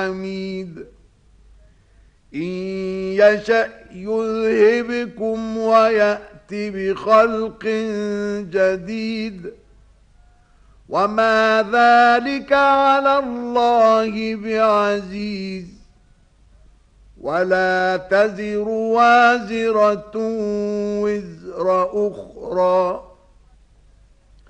حميد إن يشأ يذهبكم ويأتي بخلق جديد وما ذلك على الله بعزيز ولا تزر وازرة وزر أخرى